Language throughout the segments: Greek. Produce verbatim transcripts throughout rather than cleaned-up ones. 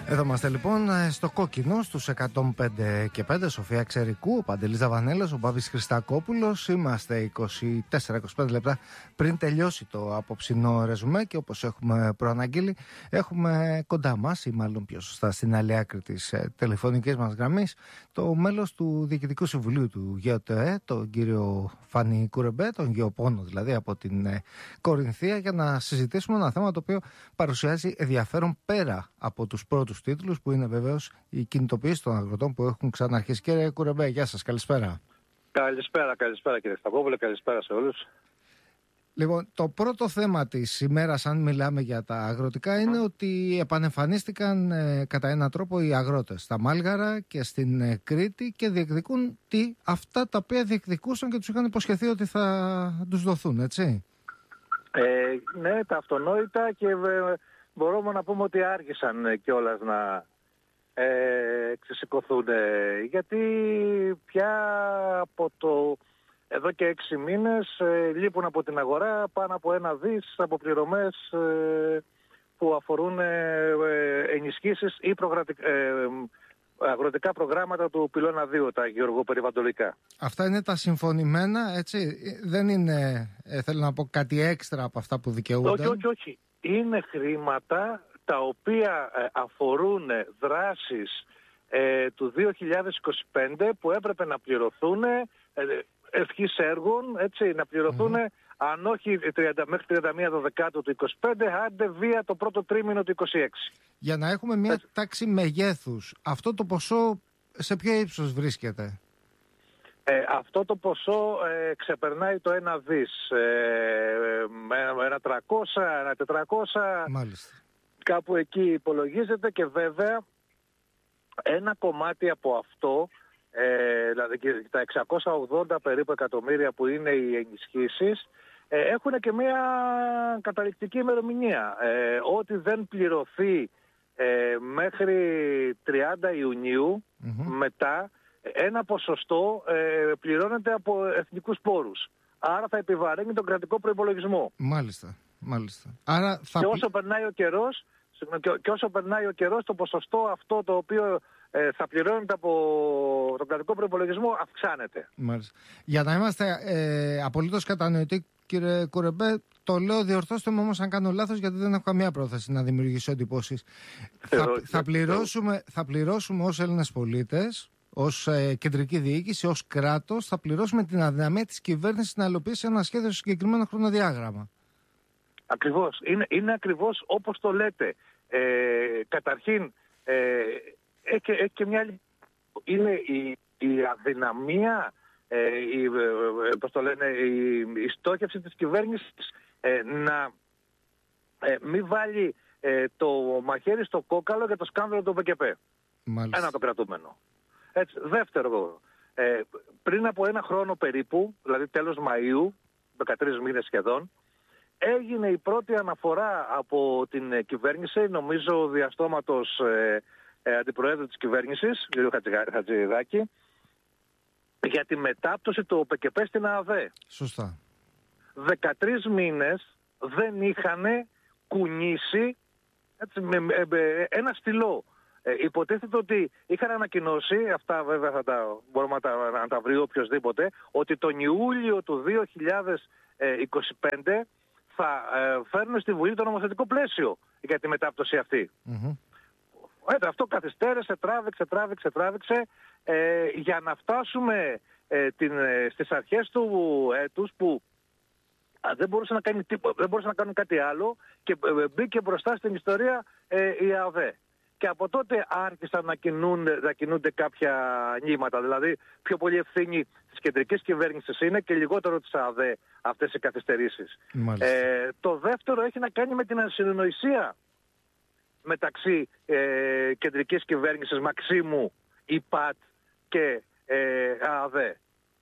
Εδώ είμαστε λοιπόν στο κόκκινο στους εκατόν πέντε και πέντε. Σοφία Ξερικού, ο Παντελής Δαβανέλος, ο Μπάβης Χριστακόπουλος. Είμαστε είκοσι τέσσερα είκοσι πέντε λεπτά πριν τελειώσει το απόψινό ρεζουμέ και όπως έχουμε προαναγγείλει, έχουμε κοντά μας, ή μάλλον πιο σωστά στην άλλη άκρη της ε, τηλεφωνικής μας γραμμής, το μέλος του Διοικητικού Συμβουλίου του ΓΕΟΤΕ, τον κύριο Φάνη Κουρεμπέ, τον Γεωπόνο δηλαδή από την ε, Κορινθία, για να συζητήσουμε ένα θέμα το οποίο παρουσιάζει ενδιαφέρον πέρα από τους πρώτους τίτλους, που είναι βεβαίως η κινητοποίηση των αγροτών που έχουν ξαναρχίσει. Κύριε Κουρεμπέ, γεια σας, καλησπέρα. Καλησπέρα, καλησπέρα κύριε Σταυρόπουλε, καλησπέρα σε όλους. Λοιπόν, το πρώτο θέμα της ημέρας, αν μιλάμε για τα αγροτικά, είναι ότι επανεμφανίστηκαν ε, κατά έναν τρόπο οι αγρότες στα Μάλγαρα και στην ε, Κρήτη και διεκδικούν τι, αυτά τα οποία διεκδικούσαν και τους είχαν υποσχεθεί ότι θα τους δοθούν, έτσι. Ε, ναι, τα αυτονόητα, και ε, μπορούμε να πούμε ότι άργησαν κιόλας να ε, ξεσηκωθούν, ε, γιατί πια από το εδώ και έξι μήνες ε, λείπουν από την αγορά πάνω από ένα δις από πληρωμές ε, που αφορούν ε, ε, ενισχύσεις ή προγρατικ, ε, αγροτικά προγράμματα του πυλώνα δύο, τα γεωργοπεριβαλλοντικά. Αυτά είναι τα συμφωνημένα, έτσι, δεν είναι, ε, θέλω να πω, κάτι έξτρα από αυτά που δικαιούνται. Όχι, όχι, όχι. Είναι χρήματα τα οποία ε, αφορούν δράσεις ε, του δύο χιλιάδες είκοσι πέντε που έπρεπε να πληρωθούν ε, ευχής έργων, έτσι, να πληρωθούν mm-hmm. αν όχι τριάντα, μέχρι τριάντα μία Δεκάτου του είκοσι πέντε, άντε βία το πρώτο τρίμηνο του είκοσι έξι. Για να έχουμε μια έτσι τάξη μεγέθους, αυτό το ποσό σε ποιο ύψος βρίσκεται? Ε, αυτό το ποσό ε, ξεπερνάει το ένα δις, ε, ένα τριακόσια, ένα τετρακόσια, μάλιστα. Κάπου εκεί υπολογίζεται, και βέβαια ένα κομμάτι από αυτό, ε, δηλαδή τα εξακόσια ογδόντα περίπου εκατομμύρια που είναι οι ενισχύσεις, ε, έχουν και μια καταληκτική ημερομηνία. Ε, ό,τι δεν πληρωθεί ε, μέχρι τριάντα Ιουνίου, mm-hmm. μετά ένα ποσοστό ε, πληρώνεται από εθνικούς πόρους. Άρα θα επιβαρύνει τον κρατικό προϋπολογισμό. Μάλιστα, μάλιστα. Άρα θα... Και όσο περνάει ο καιρός, και, και όσο περνάει ο καιρός, το ποσοστό αυτό το οποίο ε, θα πληρώνεται από τον κρατικό προϋπολογισμό αυξάνεται. Μάλιστα. Για να είμαστε ε, απολύτως κατανοητοί, κύριε Κουρεμπέ, το λέω, διορθώστε με όμως αν κάνω λάθος, γιατί δεν έχω καμία πρόθεση να δημιουργήσω εντυπώσεις. Θα, θα, πληρώσουμε, θα πληρώσουμε ως Έλληνες πολίτες, ως ε, κεντρική διοίκηση, ως κράτος, θα πληρώσουμε την αδυναμία της κυβέρνησης να υλοποιήσει ένα σχέδιο σε συγκεκριμένο χρονοδιάγραμμα. Ακριβώς. Είναι, είναι ακριβώς όπως το λέτε. Ε, καταρχήν, ε, έχει και, έχει και μια άλλη... Είναι η, η αδυναμία, ε, η, ε, πώς το λένε, η, η στόχευση της κυβέρνησης ε, να ε, μην βάλει ε, το μαχαίρι στο κόκαλο για το σκάνδαλο του ΠΚΠ. Μάλιστα. Ένα το κρατούμενο. Έτσι, δεύτερο, ε, πριν από ένα χρόνο περίπου, δηλαδή τέλος Μαΐου, δεκατρείς μήνες σχεδόν, έγινε η πρώτη αναφορά από την ε, κυβέρνηση, νομίζω διαστόματος ε, ε, αντιπροέδρου της κυβέρνησης, κ. Χατζηδάκη, για τη μετάπτωση του ΠΚΠ στην ΑΔΕ. Σωστά. δεκατρείς μήνες δεν είχαν κουνήσει, έτσι, με, με, με, ένα στυλό. Ε, υποτίθεται ότι είχαν ανακοινώσει, αυτά βέβαια θα τα, μπορούμε να τα, να τα βρει οποιοσδήποτε, ότι τον Ιούλιο του δύο χιλιάδες είκοσι πέντε θα ε, φέρνουν στη Βουλή το νομοθετικό πλαίσιο για τη μετάπτωση αυτή. Mm-hmm. Ε, αυτό καθυστέρησε, τράβηξε, τράβηξε, τράβηξε, ε, για να φτάσουμε ε, την, ε, στις αρχές του έτους που α, δεν μπορούσε να κάνει τίποτα, δεν μπορούσε να κάνουν κάτι άλλο, και ε, μπήκε μπροστά στην ιστορία ε, η ΑΔΕ. Και από τότε άρχισαν να κινούνται, να κινούνται κάποια νήματα. Δηλαδή, πιο πολύ ευθύνη της κεντρικής κυβέρνησης είναι και λιγότερο της ΑΔΕ αυτές οι καθυστερήσεις. Ε, το δεύτερο έχει να κάνει με την ασυνοησία μεταξύ ε, κεντρικής κυβέρνησης Μαξίμου, ΙΠΑΤ και ε, ΑΔΕ.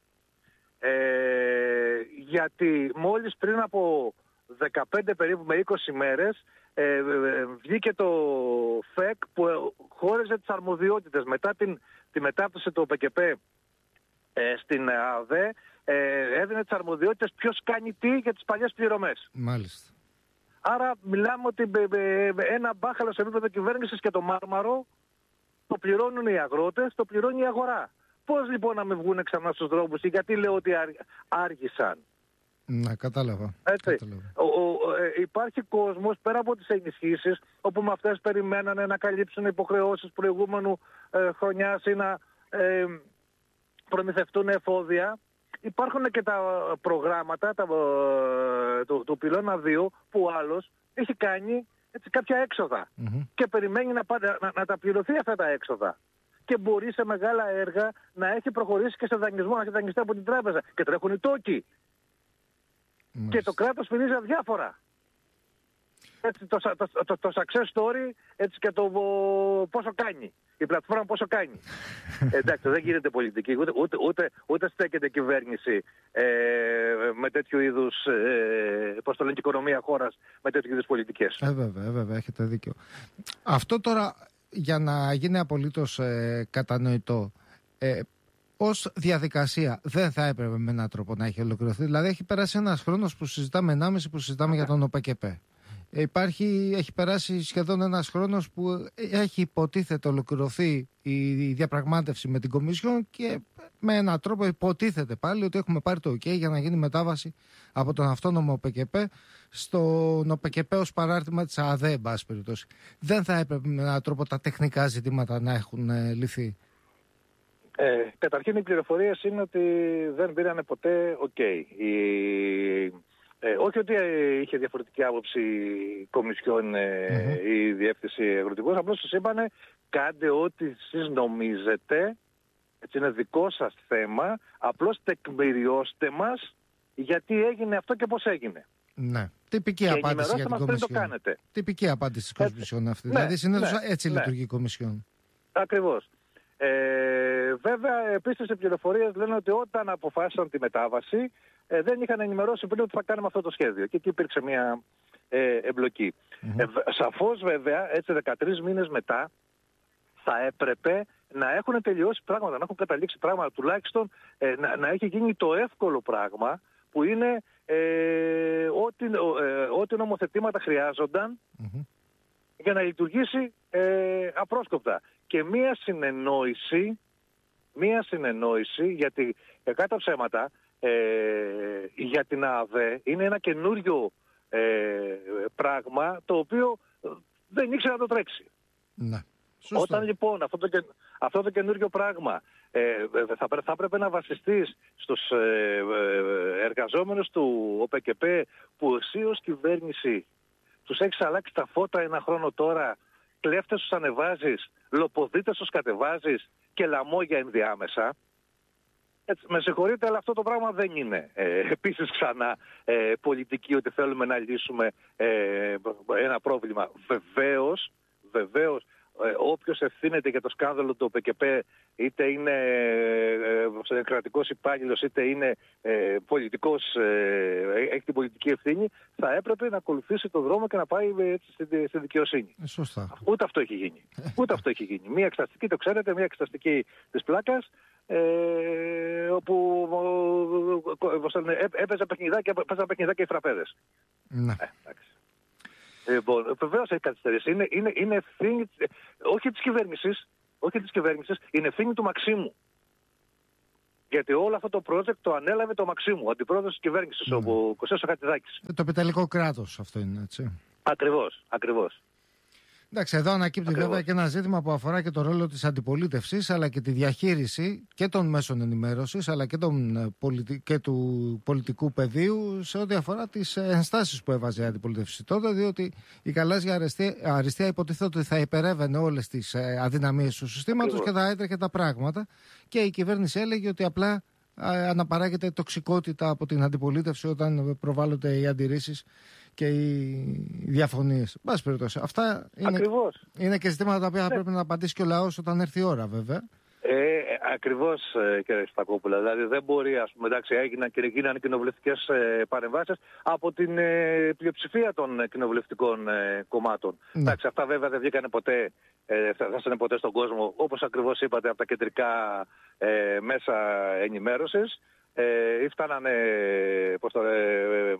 Ε, γιατί μόλις πριν από δεκαπέντε περίπου με είκοσι μέρες ε, βγήκε το ΦΕΚ που χώριζε τις αρμοδιότητες μετά την, τη μετάπτωση του ΠΚΠ ε, στην ΑΔΕ, ε, έδινε τις αρμοδιότητες ποιος κάνει τι για τις παλιές πληρωμές. Μάλιστα. Άρα μιλάμε ότι ένα μπάχαλο σε επίπεδο κυβέρνησης και το μάρμαρο το πληρώνουν οι αγρότες, το πληρώνει η αγορά. Πώς λοιπόν να μην βγουν ξανά στους δρόμους και γιατί λέω ότι άργησαν. Ναι, κατάλαβα. Έτσι. κατάλαβα. Ο, ο, ε, υπάρχει κόσμος πέρα από τις ενισχύσεις όπου με αυτές περιμένανε να καλύψουν υποχρεώσεις προηγούμενου ε, χρονιάς ή να ε, προμηθευτούν εφόδια. Υπάρχουν και τα προγράμματα τα, ε, του, του πυλώνα δύο που ο άλλος έχει κάνει έτσι, κάποια έξοδα mm-hmm. και περιμένει να, να, να τα πληρωθεί αυτά τα έξοδα. Και μπορεί σε μεγάλα έργα να έχει προχωρήσει και σε δανεισμό, να έχει δανειστεί από την τράπεζα. Και τρέχουν οι τόκοι. Mm-hmm. Και το κράτος φυλίζει αδιάφορα. Έτσι, το, το, το, το success story έτσι, και το πόσο κάνει. Η πλατφόρμα πόσο κάνει. Εντάξει, δεν γίνεται πολιτική, ούτε, ούτε, ούτε, ούτε στέκεται κυβέρνηση ε, με τέτοιου είδους, ε, πώς το λένε, οικονομία χώρας, με τέτοιου είδους πολιτικές. Ε, βέβαια, βέβαια, έχετε δίκιο. Αυτό τώρα, για να γίνει απολύτως ε, κατανοητό, ε, ως διαδικασία δεν θα έπρεπε με έναν τρόπο να έχει ολοκληρωθεί. Δηλαδή έχει περάσει ένας χρόνος που συζητάμε, ενάμιση που συζητάμε για τον ΟΠΕΚΕΠΕ. Υπάρχει, έχει περάσει σχεδόν ένας χρόνος που έχει υποτίθεται ολοκληρωθεί η διαπραγμάτευση με την Κομισιόν και με έναν τρόπο υποτίθεται πάλι ότι έχουμε πάρει το OK για να γίνει μετάβαση από τον αυτόνομο ΟΠΕΚΕΠΕ στον ΟΠΕΚΕΠΕ ως παράρτημα της ΑΔΕ, εν πάση περιπτώσει. Δεν θα έπρεπε με έναν τρόπο τα τεχνικά ζητήματα να έχουν ε, λυθεί? Ε, καταρχήν οι πληροφορίες είναι ότι δεν πήρανε ποτέ OK. Η... Ε, όχι ότι ε, είχε διαφορετική άποψη η Κομισιόν ε, mm-hmm. η Διεύθυνση Αγροτικού, απλώς σας είπανε κάντε ό,τι εσείς νομίζετε, έτσι είναι δικό σας θέμα, απλώς τεκμηριώστε μας γιατί έγινε αυτό και πώς έγινε. Ναι. Τυπική και απάντηση για την Κομισιόν. Το κάνετε. Τυπική απάντηση της Κομισιόν αυτή. Ναι, δηλαδή συνήθως ναι, έτσι ναι. λειτουργεί η Κομισιόν. Ακριβώς. Ε, βέβαια, επίσης οι πληροφορίες λένε ότι όταν αποφάσισαν τη μετάβαση ε, δεν είχαν ενημερώσει πριν ότι θα κάνουμε αυτό το σχέδιο. Και εκεί υπήρξε μια ε, εμπλοκή. Mm-hmm. Ε, σαφώς βέβαια, έτσι δεκατρείς μήνες μετά, θα έπρεπε να έχουν τελειώσει πράγματα, να έχουν καταλήξει πράγματα, τουλάχιστον ε, να, να έχει γίνει το εύκολο πράγμα που είναι ε, ό,τι, ε, ό,τι νομοθετήματα χρειάζονταν mm-hmm. για να λειτουργήσει ε, απρόσκοπτα. Και μία συνεννόηση, μία συνεννόηση γιατί ε, κάτω ψέματα ε, για την ΑΔΕ είναι ένα καινούριο ε, πράγμα το οποίο δεν ήξερε να το τρέξει. Ναι. Όταν λοιπόν αυτό το, αυτό το καινούριο πράγμα ε, θα, θα έπρεπε να βασιστείς στους ε, εργαζόμενους του ΟΠΕΚΕΠΕ που εσύ ως κυβέρνηση τους έχεις αλλάξει τα φώτα ένα χρόνο τώρα, κλέφτες τους ανεβάζεις, λοποδίτες τους κατεβάζεις και λαμόγια ενδιάμεσα. Έτσι, με συγχωρείτε, αλλά αυτό το πράγμα δεν είναι ε, επίσης ξανά ε, πολιτική ότι θέλουμε να λύσουμε ε, ένα πρόβλημα. Βεβαίως, βεβαίως, ε, όποιος ευθύνεται για το σκάνδαλο του ΟΠΕΚΕΠΕ, είτε είναι ε, κρατικός υπάλληλος, είτε είναι ε, πολιτικός, ε, έχει την πολιτική ευθύνη, θα έπρεπε να ακολουθήσει τον δρόμο και να πάει ε, στη, στη δικαιοσύνη. Ε, σωστά. Ούτε αυτό έχει γίνει. Ούτε αυτό έχει γίνει. Μία εξεταστική, το ξέρετε, μία εξεταστική της πλάκας, ε, όπου ε, έπαιζε παιχνιδάκια, έπαιζαν παιχνιδάκια οι φραπέδες. Ναι. Ε, εντάξει. Λοιπόν, βεβαίως έχει καθυστερήσει. Είναι, είναι, είναι ευθύνη, όχι της κυβέρνησης, όχι της κυβέρνησης, είναι ευθύνη του Μαξίμου. Γιατί όλο αυτό το project το ανέλαβε το Μαξίμου, αντιπρόεδρος της κυβέρνησης, mm. ο Κωστής ο Χατζηδάκης. Το επιτελικό κράτος αυτό είναι, έτσι. Ακριβώς, ακριβώς. Εντάξει, εδώ ανακύπτει Ακριβώς. βέβαια και ένα ζήτημα που αφορά και το ρόλο της αντιπολίτευσης αλλά και τη διαχείριση και των μέσων ενημέρωσης αλλά και, των, και του πολιτικού πεδίου σε ό,τι αφορά τις ενστάσεις που έβαζε η αντιπολίτευση τότε, διότι η γαλάζια αριστεία, αριστεία υποτίθεται ότι θα υπερεύαινε όλες τις αδυναμίες του συστήματος Ακριβώς. και θα έτρεχε τα πράγματα και η κυβέρνηση έλεγε ότι απλά αναπαράγεται τοξικότητα από την αντιπολίτευση όταν προβάλλονται οι αντιρρήσεις και οι διαφωνίες. Μπας περιπτώσει. Αυτά είναι, είναι και ζητήματα τα οποία θα πρέπει να απαντήσει και ο λαός όταν έρθει η ώρα, βέβαια. Ε, ακριβώς, κύριε Στακόπουλα. Δηλαδή δεν μπορεί, ας πούμε, εντάξει, έγιναν και γίνανε κοινοβουλευτικές ε, παρεμβάσεις από την ε, πλειοψηφία των κοινοβουλευτικών ε, κομμάτων. Ναι. Εντάξει, αυτά βέβαια δεν βγήκανε ποτέ, ε, φτάσανε ποτέ στον κόσμο, όπως ακριβώς είπατε, από τα κεντρικά ε, μέσα ενημέρωσης. Ε, ή φτάνανε, πώς το, ε,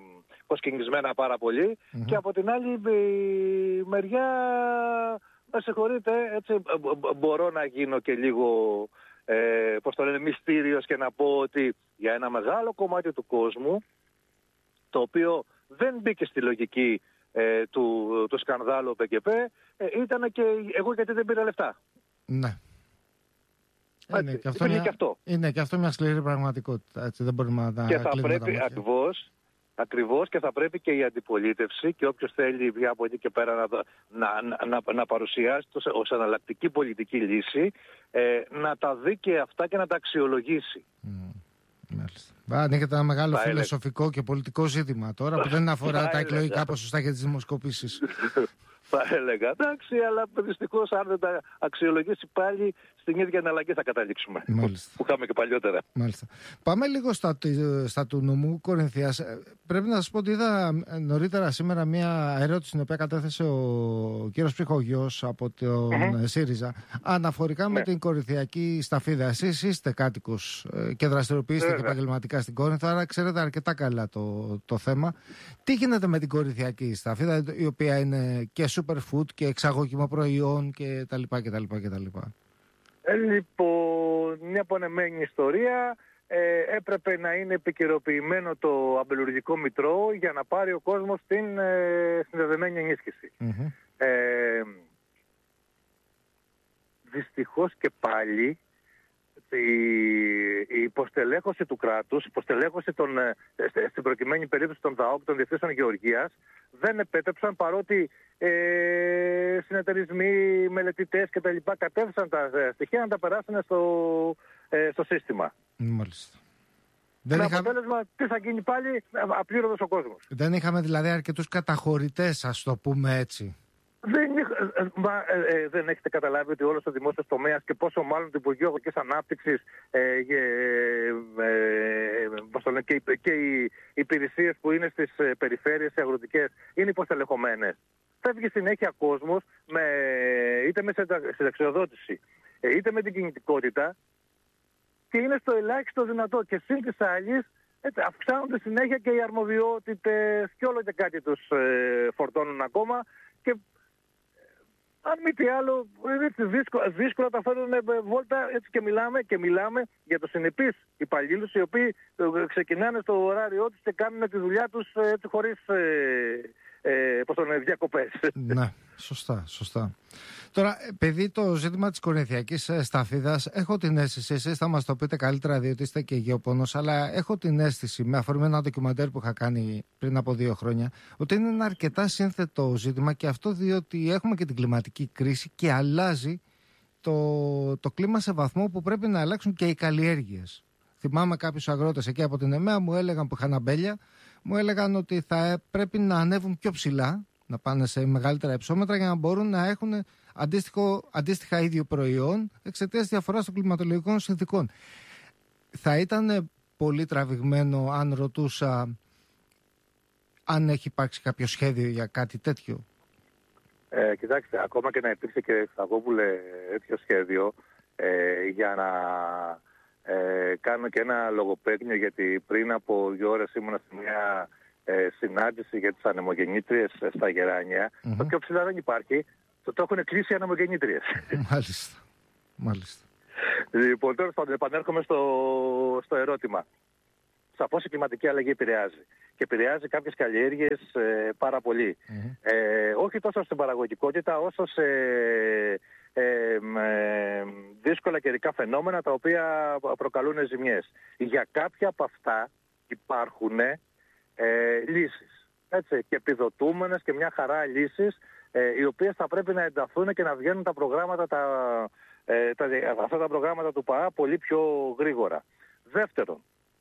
κοσκινισμένα πάρα πολύ. Mm-hmm. Και από την άλλη η μεριά, με συγχωρείτε, έτσι μπορώ να γίνω και λίγο, ε, πώς το λένε, μυστήριος και να πω ότι για ένα μεγάλο κομμάτι του κόσμου, το οποίο δεν μπήκε στη λογική ε, του, του σκανδάλου ΠΚΠ, ε, ήταν και εγώ γιατί δεν πήρα λεφτά. Ναι. Έτσι, είναι, και αυτό μια, και αυτό. είναι και αυτό μια σκληρή πραγματικότητα. Έτσι, δεν μπορούμε να τα και θα κλείνουμε πρέπει ακριβώς, ακριβώς και θα πρέπει και η αντιπολίτευση και όποιος θέλει πια από εκεί και πέρα να, να, να, να, να παρουσιάσει το, ως εναλλακτική πολιτική λύση, ε, να τα δει και αυτά και να τα αξιολογήσει. Mm. Μάλιστα. Ανοίγεται ένα μεγάλο φιλοσοφικό και πολιτικό ζήτημα τώρα που δεν αφορά τα εκλογικά ποσοστά και τις δημοσκοπήσεις. Θα έλεγα, εντάξει, αλλά δυστυχώς αν δεν τα αξιολογήσει πάλι στην ίδια εναλλαγή θα καταλήξουμε. Μάλιστα. Που είχαμε και παλιότερα. Μάλιστα. Πάμε λίγο στα, στα του νομού Κορινθίας. Πρέπει να σας πω ότι είδα νωρίτερα σήμερα μια ερώτηση την οποία κατέθεσε ο κύριος Ψυχογιός από τον mm-hmm. ΣΥΡΙΖΑ αναφορικά με yeah. την Κορινθιακή Σταφίδα. Εσείς είστε κάτοικος και δραστηριοποιήσετε yeah. και επαγγελματικά στην Κόρινθο, άρα ξέρετε αρκετά καλά το, το θέμα. Τι γίνεται με την Κορινθιακή Σταφίδα, η οποία είναι και superfood και εξαγωγικό προϊόν και τα λοιπά και τα λοιπά και τα λοιπά. Ε, λοιπόν, μια πονεμένη ιστορία. Ε, έπρεπε να είναι επικαιροποιημένο το αμπελουργικό μητρό για να πάρει ο κόσμος την ε, συνδεδεμένη ενίσχυση. Mm-hmm. Ε, δυστυχώς και πάλι η, η υποστελέχωση του κράτους, η υποστελέχωση των, ε, στην προκειμένη περίπτωση των ΔΑΟΚ, των Διευθύνσεων Γεωργίας, δεν επέτρεψαν, παρότι ε, συνεταιρισμοί, μελετητές και τα λοιπά κατέθεσαν τα στοιχεία να τα περάσουν στο, ε, στο σύστημα. Μάλιστα. Με είχα... αποτέλεσμα, τι θα γίνει πάλι, απλήρωτος ο κόσμος. Δεν είχαμε δηλαδή αρκετούς καταχωρητές, ας το πούμε έτσι. Δεν, μα, ε, ε, δεν έχετε καταλάβει ότι όλος ο δημόσιος τομέας και πόσο μάλλον το Υπουργείο Αγροτικής Ανάπτυξης ε, ε, ε, και, και οι υπηρεσίες που είναι στις περιφέρειες οι αγροτικές είναι υποστελεχωμένες. Φεύγει συνέχεια κόσμος με, είτε με συνταξιοδότηση είτε με την κινητικότητα και είναι στο ελάχιστο δυνατό. Και σύν της άλλης αυξάνονται συνέχεια και οι αρμοδιότητες και όλο και κάτι τους ε, φορτώνουν ακόμα. Και αν μη τι άλλο, έτσι, δύσκολα, δύσκολα τα φέρνουν βόλτα, έτσι και μιλάμε και μιλάμε για τους συνεπείς υπαλλήλους οι οποίοι ξεκινάνε στο ωράριό τους και κάνουν τη δουλειά τους έτσι χωρίς ε, ε, πώς το λένε, διακοπές. Ναι, σωστά, σωστά. Τώρα, παιδί, το ζήτημα της Κορινθιακής Σταφίδας, έχω την αίσθηση, εσείς θα μας το πείτε καλύτερα διότι είστε και γεωπόνος, αλλά έχω την αίσθηση, με αφορμή ένα ντοκιμαντέρ που είχα κάνει πριν από δύο χρόνια, ότι είναι ένα αρκετά σύνθετο ζήτημα και αυτό διότι έχουμε και την κλιματική κρίση και αλλάζει το, το κλίμα σε βαθμό που πρέπει να αλλάξουν και οι καλλιέργειες. Θυμάμαι κάποιους αγρότες εκεί από την ΕΜΕΑ μου έλεγαν, που είχαν αμπέλια, μου έλεγαν ότι θα πρέπει να ανέβουν πιο ψηλά, να πάνε σε μεγαλύτερα υψόμετρα για να μπορούν να έχουν αντίστοιχο, αντίστοιχα ίδιο προϊόν εξαιτίας διαφοράς των κλιματολογικών συνθήκων. Θα ήταν πολύ τραβηγμένο αν ρωτούσα αν έχει υπάρξει κάποιο σχέδιο για κάτι τέτοιο. Ε, κοιτάξτε, ακόμα και να υπήρξε και Σταυρόπουλε τέτοιο σχέδιο ε, για να ε, κάνω και ένα λογοπαίγνιο, γιατί πριν από δύο ώρες ήμουν σε μια ε, συνάντηση για τις ανεμογεννήτριες στα Γεράνια. Mm-hmm. Το πιο ψηλά δεν υπάρχει. Το, το έχουν κλείσει οι ανεμογεννήτριες. Μάλιστα. Μάλιστα. Λοιπόν, τώρα θα επανέρχομαι στο, στο ερώτημα. Σαφώς η κλιματική αλλαγή επηρεάζει. Και επηρεάζει κάποιες καλλιέργειες ε, πάρα πολύ. Mm-hmm. Ε, όχι τόσο στην παραγωγικότητα, όσο σε ε, ε, δύσκολα καιρικά φαινόμενα τα οποία προκαλούν ζημιές. Για κάποια από αυτά υπάρχουν ε, λύσεις. Έτσι, και επιδοτούμενες και μια χαρά λύσεις, ε, οι οποίες θα πρέπει να ενταθούν και να βγαίνουν τα προγράμματα, τα, ε, τα, αυτά τα προγράμματα του ΠΑΑ πολύ πιο γρήγορα. Δεύτερον,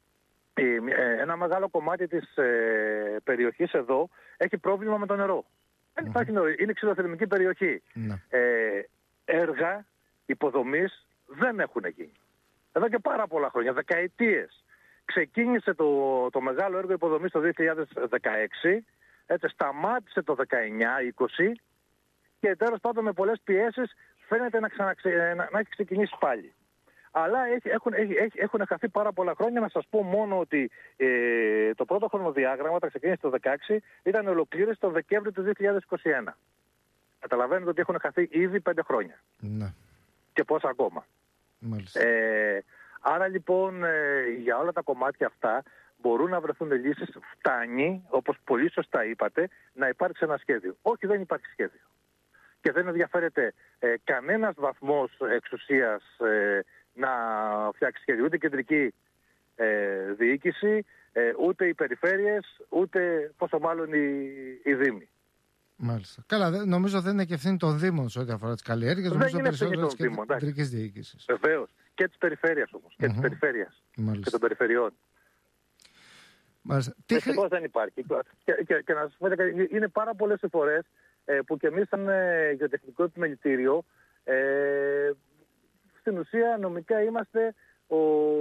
ένα μεγάλο κομμάτι της ε, περιοχής εδώ έχει πρόβλημα με το νερό. Δεν υπάρχει νερό, είναι ξυλοθερμική περιοχή. Mm. Ε, έργα υποδομής δεν έχουν γίνει. Εδώ και πάρα πολλά χρόνια, δεκαετίες. Ξεκίνησε το, το μεγάλο έργο υποδομής το δύο χιλιάδες δεκαέξι, έτσι, σταμάτησε το δεκαεννιά είκοσι και τέλος πάντων με πολλές πιέσεις φαίνεται να, ξαναξε, να, να έχει ξεκινήσει πάλι. Αλλά έχουν, έχουν χαθεί πάρα πολλά χρόνια. Να σας πω μόνο ότι ε, το πρώτο χρονοδιάγραμμα, όταν ξεκίνησε το δύο χιλιάδες δεκαέξι, ήταν ολοκλήρωση το Δεκέμβριο του δύο χιλιάδες είκοσι ένα. Καταλαβαίνετε ότι έχουν χαθεί ήδη πέντε χρόνια. Ναι. Και πόσα ακόμα. Ε, άρα λοιπόν ε, για όλα τα κομμάτια αυτά μπορούν να βρεθούν λύσεις. Φτάνει, όπως πολύ σωστά είπατε, να υπάρξει ένα σχέδιο. Όχι, δεν υπάρχει σχέδιο. Και δεν ενδιαφέρεται ε, κανένας βαθμός εξουσίας ε, να φτιάξει σχέδιο. Ούτε η κεντρική ε, διοίκηση, ε, ούτε οι περιφέρειες, ούτε πόσο μάλλον οι, οι δήμοι. Μάλιστα. Καλά, νομίζω δεν είναι και ευθύνη των Δήμων σε ό,τι αφορά τις καλλιέργειες. Δεν νομίζω είναι ευθύνη των περισσότερο Δήμων. της κεντρικής διοίκησης. Βεβαίως. Και της περιφέρειας όμως. Και Mm-hmm. της περιφέρειας. Μάλιστα. Και των περιφερειών. Μάλιστα. Δυστυχώς δεν υπάρχει. Και, και, και να σας πω, είναι πάρα πολλές οι φορές ε, που και εμείς σαν ε, γεωτεχνικό επιμελητήριο ε, στην ουσία νομικά είμαστε ο,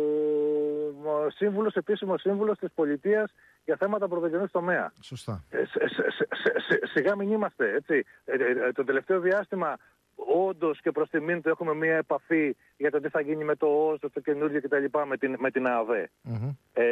ο σύμβουλος, επίσημος σύμβουλος της πολιτείας για θέματα πρωτογενούς τομέα. Σωστά. Ε, σε, σε, σε, σε, σιγά μην είμαστε, έτσι. Ε, ε, το τελευταίο διάστημα όντως και προς τιμήν του έχουμε μία επαφή για το τι θα γίνει με το ΟΣ, το καινούργιο κτλ. με την, με την ΑΒΕ. Mm-hmm. Ε,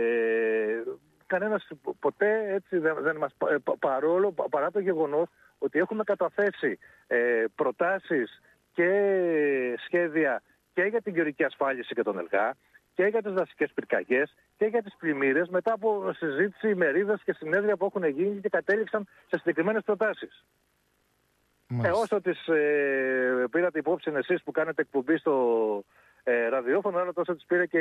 κανένας ποτέ έτσι δεν, δεν μας παρόλο, παρά το γεγονός ότι έχουμε καταθέσει ε, προτάσεις και σχέδια και για την γεωργική ασφάλιση και τον ΕΛΓΑ και για τις δασικές πυρκαγιές και για τις πλημμύρες μετά από συζήτηση, ημερίδες και συνέδρια που έχουν γίνει και κατέληξαν σε συγκεκριμένες προτάσεις. Ε, όσο τις ε, πήρατε υπόψη εσείς που κάνετε εκπομπή στο ε, ραδιόφωνο, αλλά τόσο τις πήρε και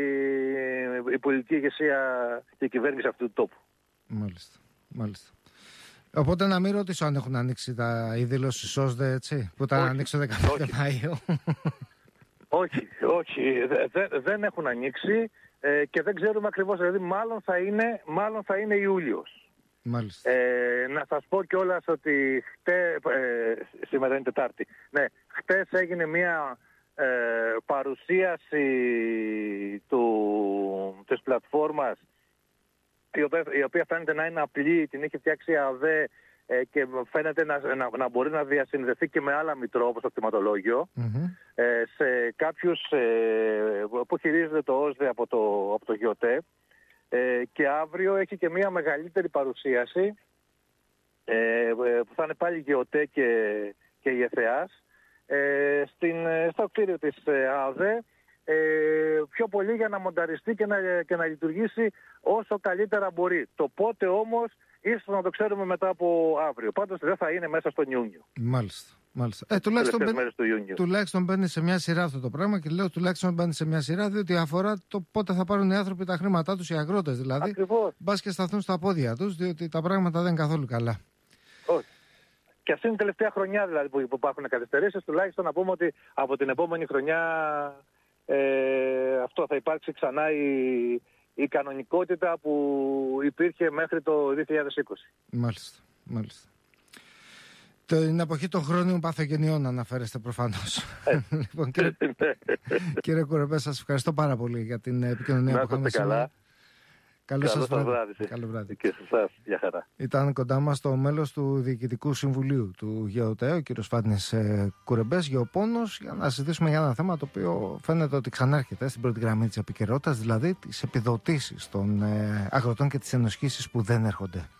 η, η πολιτική ηγεσία και η κυβέρνηση αυτού του τόπου. Μάλιστα. Μάλιστα. Οπότε να μην ρωτήσω αν έχουν ανοίξει τα οι δηλώσεις ΣΟΣΔΕ, έτσι, που τα ανοίξουν δεκαπέντε Μαΐου. Όχι, όχι, δε, δεν έχουν ανοίξει ε, και δεν ξέρουμε ακριβώς, δηλαδή μάλλον θα είναι, μάλλον θα είναι Ιούλιος. Μάλιστα. Ε, να σας πω κιόλας ότι χτε, ε, σήμερα είναι Τετάρτη, ναι, χτες έγινε μια ε, παρουσίαση του, της πλατφόρμας η οποία, η οποία φαίνεται να είναι απλή, την έχει φτιάξει η ΑΔΕ ε, και φαίνεται να, να, να μπορεί να διασυνδεθεί και με άλλα μητρό όπως το κτηματολόγιο mm-hmm. ε, σε κάποιους ε, που χειρίζεται το ΟΣΔΕ από το, από το ΓΙΟΤΕ. Ε, και αύριο έχει και μια μεγαλύτερη παρουσίαση ε, που θα είναι πάλι ΓΕΟΤΕ και, και η ΕΘΕΑΣ ε, στην, στο κτίριο της ΑΔΕ ε, πιο πολύ για να μονταριστεί και να, και να λειτουργήσει όσο καλύτερα μπορεί. Το πότε όμως ίσως να το ξέρουμε μετά από αύριο. Πάντως δεν θα είναι μέσα στον Ιούνιο. Μάλιστα. Μάλιστα. Ε, τουλάχιστον, μπαίνει, τουλάχιστον μπαίνει σε μια σειρά αυτό το πράγμα και λέω τουλάχιστον μπαίνει σε μια σειρά διότι αφορά το πότε θα πάρουν οι άνθρωποι τα χρήματά τους, οι αγρότες δηλαδή. Ακριβώς. Μπας και σταθούν στα πόδια τους διότι τα πράγματα δεν είναι καθόλου καλά. Όχι. Και αυτή είναι η τελευταία χρονιά δηλαδή που υπάρχουν καθυστερήσεις. Τουλάχιστον να πούμε ότι από την επόμενη χρονιά ε, αυτό θα υπάρξει ξανά η, η κανονικότητα που υπήρχε μέχρι το δύο χιλιάδες είκοσι. Μάλιστα. Μάλιστα. Την εποχή των χρόνιων παθογενειών αναφέρεστε προφανώς. Ε. Λοιπόν, κύριε, κύριε Κουρεμπέ, σας ευχαριστώ πάρα πολύ για την επικοινωνία να που είχαμε σήμερα. Καλό σας βράδυ. βράδυ. Καλό βράδυ. Και σε εσάς, για χαρά. Ήταν κοντά μας το μέλος του Διοικητικού Συμβουλίου του ΓΕΟΤΕ, ο κύριος Φάτνης ε, Κουρεμπές, γεωπόνος, για να συζητήσουμε για ένα θέμα το οποίο φαίνεται ότι ξανάρχεται στην πρώτη γραμμή της επικαιρότητας, δηλαδή τις επιδοτήσεις των ε, αγροτών και τις ενισχύσεις που δεν έρχονται.